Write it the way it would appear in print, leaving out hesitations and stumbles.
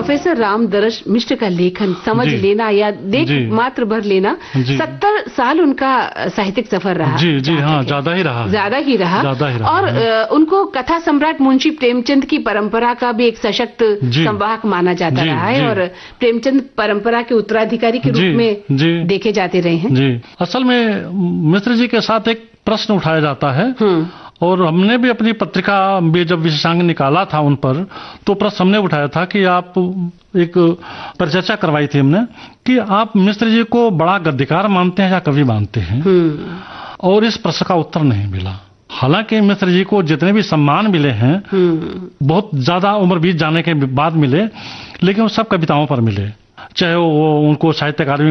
Professor Ram Darash मिश्र का लेखन समझ जी। लेना या देख जी। मात्र भर लेना, जी। 70 साल उनका साहित्यिक सफर रहा। जी जी हाँ, ज्यादा ही रहा है। ज्यादा ही रहा। ज्यादा ही रहा और है। उनको कथा सम्राट मुंशी प्रेमचंद की परंपरा का भी एक सशक्त जी। संवाहक माना जाता जी, रहा है जी। और प्रेमचंद परंपरा के उत्तराधिकारी के जी, रूप में जी। देखे जाते रहे हैं। जी, असल में मिश्र जी के साथ एक प्रश्न उठाया जाता है हम्म। और हमने भी अपनी पत्रिका में जब विशेषांक निकाला था उन पर, तो प्रश्न हमने उठाया था कि आप एक परिचर्चा करवाई थी हमने कि आप मिश्र जी को बड़ा गद्यकार मानते हैं या कवि मानते हैं, और इस प्रश्न का उत्तर नहीं मिला। हालांकि मिश्र जी को जितने भी सम्मान मिले हैं बहुत ज्यादा उम्र बीत जाने के बाद मिले, लेकिन वो सब कविताओं पर मिले, चाहे वो उनको साहित्य अकादमी